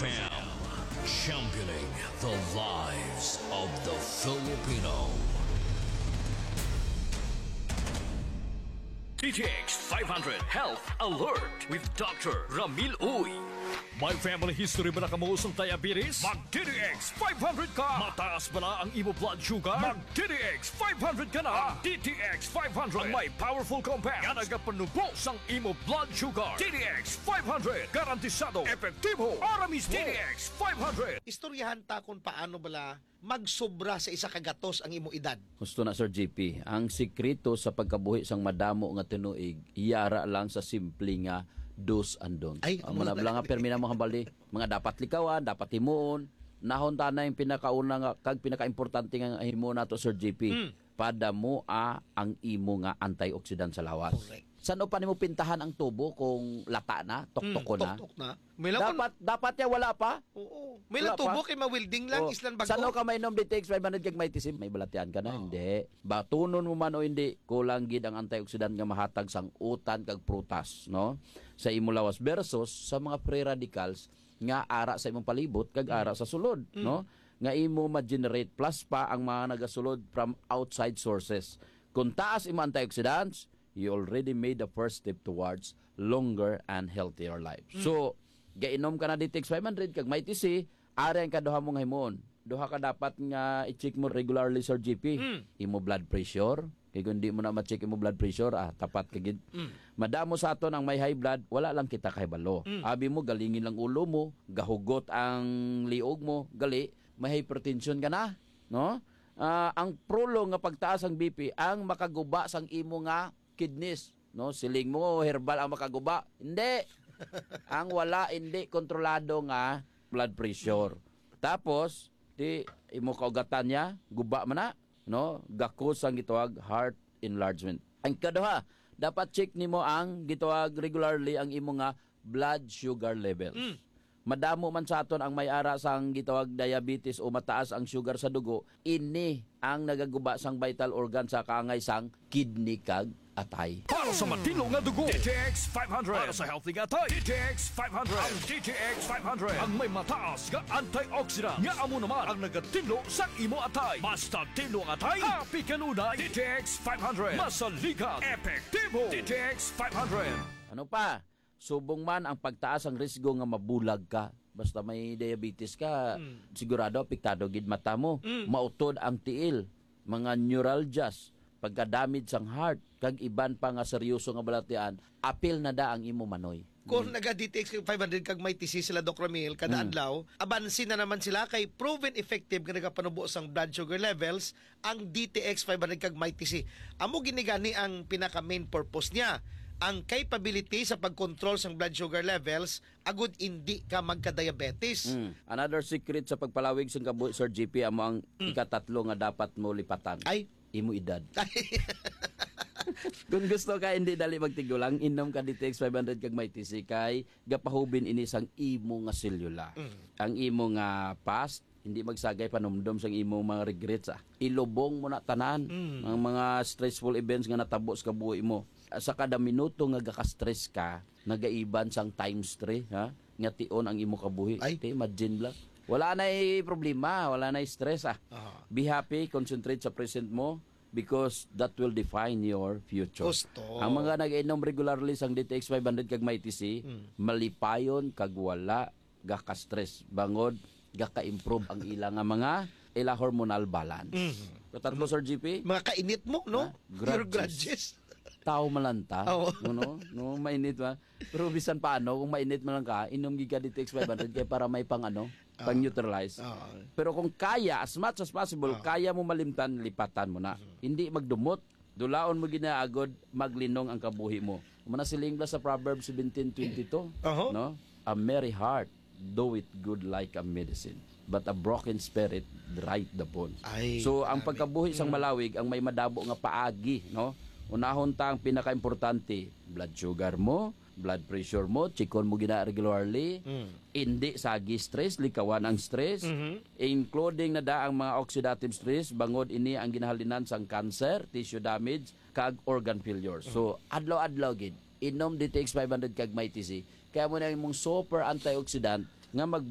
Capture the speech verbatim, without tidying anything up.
F M, championing the lives of the Filipino. D T X five hundred Health Alert with Doctor Ramil Uy. May family history ba na kamuusong diabetes? Mag-D T X five hundred ka! Mataas ba na ang imo blood sugar? Mag-D T X five hundred ka na! Ang D T X five hundred ang may powerful compound nga nagapanubos ang imo blood sugar. D T X five hundred, garantisado, epektibo, para mismo. D T X five hundred. Istoryahan ta kung paano bala magsobra sa isa kagatos ang imo edad. Gusto na Sir G P, ang sikreto sa pagkabuhi sang madamo nga tinuig, iyara lang sa simple nga dos and don'ts. Ay, ang mga nga permi na mga bali, mga dapat likawan, dapat himuon, nahon ta na yung pinakauna nga kag pinakaimportante nga himuon nato Sir G P. Mm. Padamo a ang imo nga antioxidant sa lawas. Correct. Saan pa nimo pintahan ang tubo kung lata na, tuktok mm, na? Tuktok na. May dapat lang, dapat ya wala pa? Oo. May lang tubo kay mawilding lang, oh. islan bago. Saan ka may inom D T X five hundred kag may tisim? May balatian ka na? Oh. Hindi. Batunon mo man o hindi, kulang gid ang antioxidant nga mahatag sang utan kag prutas, no? Sa imo lawas versus sa mga free radicals nga ara sa imong palibot kag ara sa sulod, mm. no? Nga imo ma-generate plus pa ang mga nagasulod from outside sources. Kung taas imo antioxidants, you already made the first step towards longer and healthier life. Mm. So, gainom ka na D T X five hundred kag may T C, ari ang kaduha mong himon. Duha ka dapat nga i-check mo regularly Sir G P. Mm. Imo blood pressure. Kaya kung di mo na ma-check imo blood pressure, ah, tapat kagid. Mm. Madamo sa aton ang may high blood, wala lang kita kahibalo. Mm. Abi mo, galingin lang ulo mo, gahugot ang liog mo, gali, may hypertension ka na, no? Uh, ang prolong nga pagtaas ang B P, ang makaguba sang imo nga kidneys, no? Siling mo herbal ang makaguba. Hindi. Ang wala hindi kontrolado nga blood pressure. Tapos di imo kaugatan niya, guba man na, no? Gakos ang gitawag heart enlargement. Ang kaduha, dapat check nimo ang gitawag regularly ang imo nga blood sugar levels. Mm. Madamo man sa aton ang may ara sang gitawag diabetes o mataas ang sugar sa dugo, ini ang nagaguba sang vital organ sa kaangay sang kidney kag atay. Para sa matino nga dugo, D T X five hundred. Para sa healthy nga atay, D T X five hundred. Ang D T X five hundred ang may mataas nga antioxidant nga amo naman ang nagatinlo sa imo atay. Basta tinlo ang atay, happy kanunay. D T X five hundred. Masaligan, epektibo. D T X five hundred. Ano pa? Subong man ang pagtaas ang risgo nga mabulag ka. Basta may diabetes ka, mm. sigurado apektado gid mata mo. Mm. Mautod ang tiil, mga neuralgias, pagka-damage sang heart, kag iban pa nga seryoso nga balatian, apil na da ang imo manoy. Kung mm. naga-D T X five hundred kag may T C sila Doc Ramil kada mm. adlaw, abansin na naman sila kay proven effective nga nagapanubo sang blood sugar levels ang D T X five hundred kag may T C. Amo ginigani ang pinaka main purpose niya. Ang capability sa pag-control sa blood sugar levels, agud hindi ka magka-diabetes. Mm. Another secret sa pagpalawig sa kabuhi, Sir G P, amo ang mm. ikatatlo nga dapat mo lipatan. Ay? Imo edad. Kung gusto ka hindi dali magtigulang, inom ka D T X five hundred kag may T C kay gapahubin ini sang imo nga selula. Mm. Ang imo nga past, hindi magsagay panumdum sang imo mga regrets. Ah. Ilubong mo na tanan mm. ang mga stressful events nga natabo sa kabuhi mo. Sa kada minuto nga gaka-stress ka, nagaiban sang times three, ha? Nga tion ang imo kabuhi. Ay, te, imagine lang. Wala na problema, wala na stress, ah. Uh-huh. Be happy, concentrate sa present mo because that will define your future. Gusto. Ang mga nag-inom regularly sang D T X five hundred kag may T C, hmm. malipayon kag wala gaka-stress. Bangod, gaka-improve ang ilang nga mga ila hormonal balance. Mm-hmm. So, tatlo, Sir G P? Mga kainit mo, no? Ha? Grudges. Your grudges. Tao malanta, oh. no, no, mainit ba? Pero bisan paano, kung mainit man lang ka, inom giga D T X five hundred kaya para may pang ano, oh. pang neutralize. Oh. Pero kung kaya, as much as possible, oh. kaya mo malimtan, lipatan mo na. Mm-hmm. Hindi magdumot, dulaon mo ginaagod, maglinong ang kabuhi mo. Muna siling sa Proverbs seventeen twenty-two, uh-huh. no? A merry heart, do it good like a medicine. But a broken spirit, dry the bone. Ay, so, ang pagkabuhi sang malawig, ang may madabo nga paagi, no? Unahon ta ang pinaka-importante, blood sugar mo, blood pressure mo, chikon mo gina regularly, mm. hindi sagi stress, likawan ang stress, mm-hmm. including na da ang mga oxidative stress, bangod ini ang ginahalinan sang cancer, tissue damage, kag organ failure. Mm. So, adlaw-adlaw gid, inom D T X five hundred kag may T C, kaya mo na yung super antioxidant nga mag